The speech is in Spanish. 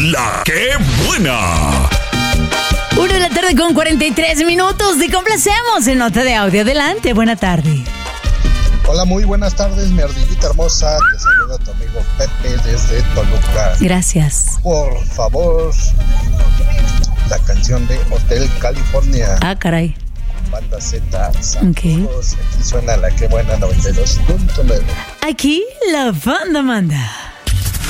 La que buena. 1:43 PM. Te complacemos en nota de audio. Adelante, buena tarde. Hola, muy buenas tardes, mi ardillita hermosa. Te saluda tu amigo Pepe desde Toluca. Gracias. Por favor, la canción de Hotel California. Ah, caray. Banda Z. Saludos. Ok. Aquí suena La que buena 92.9. Aquí la banda manda.